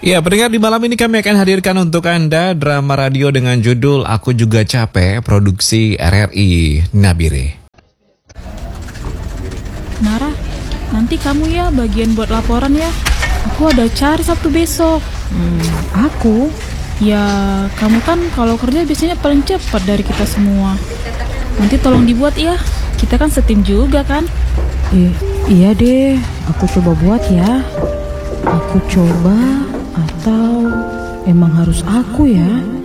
Ya, pendengar, di malam ini kami akan hadirkan untuk Anda drama radio dengan judul Aku Juga Capek, produksi RRI Nabire. Nara, nanti kamu ya bagian buat laporan ya. Aku ada cari Sabtu besok. Aku? Ya, kamu kan kalau kerja biasanya paling cepat dari kita semua. Nanti tolong dibuat ya. Kita kan setim juga kan? Iya deh, aku coba buat ya. Aku coba, atau emang harus aku ya?